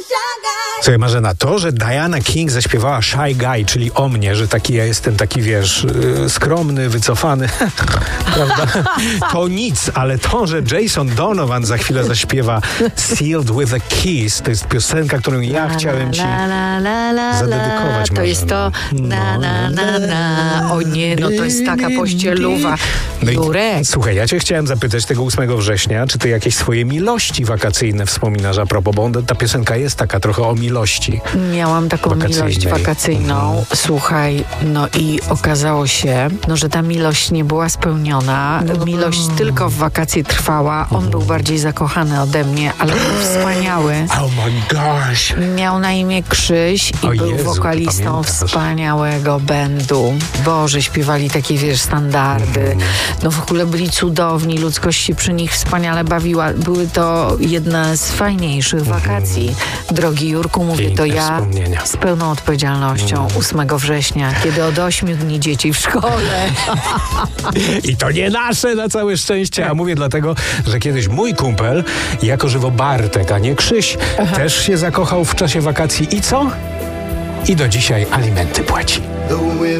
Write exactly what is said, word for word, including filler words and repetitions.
Słuchaj, Marzena, to, że Diana King zaśpiewała Shy Guy, czyli o mnie, że taki ja jestem taki, wiesz, yy, skromny, wycofany, prawda? To nic, ale to, że Jason Donovan za chwilę zaśpiewa Sealed with a Kiss, to jest piosenka, którą ja chciałem ci zadedykować, To jest to na, na, na, na. O nie, no to jest taka pościeluwa. No Jurek. i, słuchaj, ja cię chciałem zapytać tego ósmego września, czy ty jakieś swoje miłości wakacyjne wspominasz a propos, bo ta piosenka jest taka trochę o miłości. Miałam taką Wakacyjnej. miłość wakacyjną. Mhm. Słuchaj, no i okazało się, no, że ta miłość nie była spełniona. Miłość tylko w wakacje trwała. On był bardziej zakochany ode mnie, ale był wspaniały. Oh my gosh! Miał na imię Krzyś i O był Jezu, wokalistą pamiętasz. wspaniałego bandu. Boże, śpiewali takie, wiesz, standardy. Mhm. No w ogóle byli cudowni, ludzkość się przy nich wspaniale bawiła. Były to jedne z fajniejszych wakacji. Drogi Jurku, mówię Piękne to ja wspomnienia. z pełną odpowiedzialnością ósmego września, kiedy od ośmiu dni dzieci w szkole. I to nie nasze, na całe szczęście. A mówię dlatego, że kiedyś mój kumpel, jako żywo Bartek, a nie Krzyś, też się zakochał w czasie wakacji i co? I do dzisiaj alimenty płaci.